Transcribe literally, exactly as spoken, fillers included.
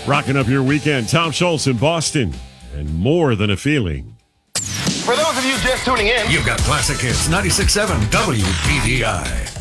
Rocking up your weekend. Tom Schultz in Boston. And more than a feeling. For those of you just tuning in, you've got Classic Hits ninety-six point seven W P D I.